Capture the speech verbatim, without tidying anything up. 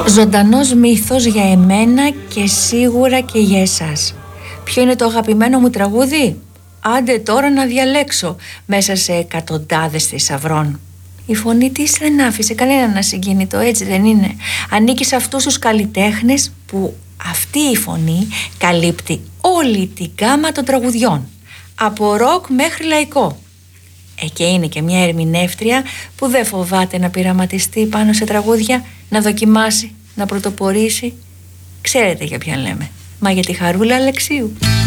Ζωντανός μύθος για εμένα και σίγουρα και για εσάς. Ποιο είναι το αγαπημένο μου τραγούδι? Άντε τώρα να διαλέξω μέσα σε εκατοντάδες θησαυρών. Η φωνή της δεν άφησε κανέναν ασυγκίνητο, έτσι δεν είναι? Ανήκει σε αυτούς τους καλλιτέχνες που αυτή η φωνή καλύπτει όλη την γκάμα των τραγουδιών, από ροκ μέχρι λαϊκό. Ε, και είναι και μια ερμηνεύτρια που δεν φοβάται να πειραματιστεί πάνω σε τραγούδια, να δοκιμάσει, να πρωτοπορήσει. Ξέρετε για ποιον λέμε? Μα για τη Χαρούλα Αλεξίου.